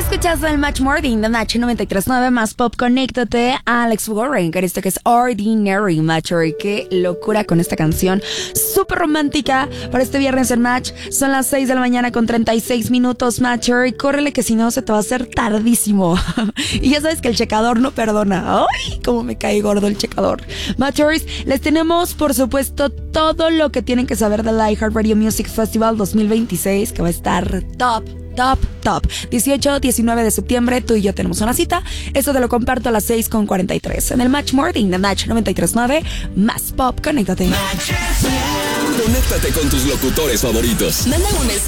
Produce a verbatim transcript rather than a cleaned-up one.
Escuchas el Match Morning de Match noventa y tres punto nueve más pop. Conéctate a Alex Warren, que esto que es Ordinary Match. Qué locura con esta canción súper romántica para este viernes en Match. Son las seis de la mañana con treinta y seis minutos, Matcher. Córrele que si no se te va a hacer tardísimo. Y ya sabes que el checador no perdona. ¡Ay! Cómo me cae gordo el checador. Matchers, les tenemos por supuesto todo lo que tienen que saber del iHeartRadio Music Festival dos mil veintiséis, que va a estar top. Top, top. dieciocho, diecinueve de septiembre, tú y yo tenemos una cita. Eso te lo comparto a las seis con cuarenta y tres en el Match Morning de Match noventa y tres punto nueve más pop. Conéctate. Conéctate con tus locutores favoritos. Manda un mensaje